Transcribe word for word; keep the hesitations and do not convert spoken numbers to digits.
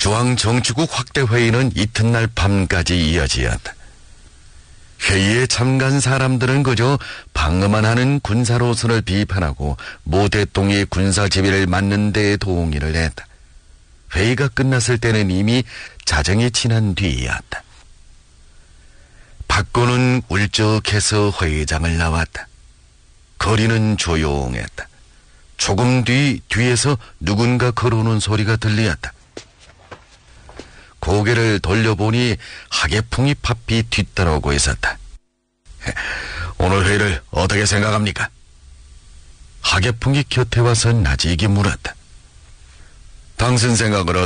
중앙정치국 확대 회의는 이튿날 밤까지 이어지었다. 회의에 참가한 사람들은 그저 방어만 하는 군사로선을 비판하고 모 대통령의 군사지휘를 맡는 데 동의를 했다. 회의가 끝났을 때는 이미 자정이 지난 뒤이었다. 박건은 울적해서 회의장을 나왔다. 거리는 조용했다. 조금 뒤 뒤에서 누군가 걸어오는 소리가 들리었다. 고개를 돌려보니 하계풍이 바삐 뒤따라오고 있었다. 오늘 회의를 어떻게 생각합니까? 하계풍이 곁에 와서 나지게 물었다. 당신 생각을